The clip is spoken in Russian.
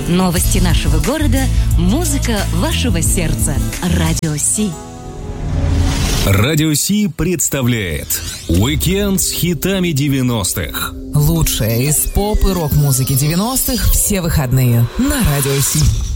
Новости нашего города, музыка вашего сердца. Радио Си. Радио Си представляет «Уикенд с хитами 90-х». Лучшее из поп и рок-музыки 90-х все выходные на Радио Си.